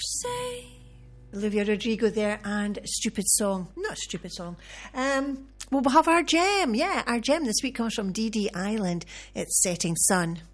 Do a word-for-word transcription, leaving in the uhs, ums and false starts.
say. Olivia Rodrigo there, and Stupid Song. Not a stupid song. Um, we'll have our gem. Yeah, our gem this week comes from Dee Dee Island. It's Setting Sun.